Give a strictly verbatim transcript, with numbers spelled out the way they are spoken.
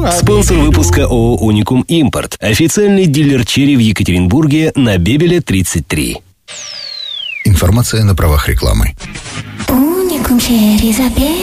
Спонсор выпуска ООО «Уникум Импорт». Официальный дилер черри в Екатеринбурге на Бебеля тридцать три. Информация на правах рекламы. Уникум черри за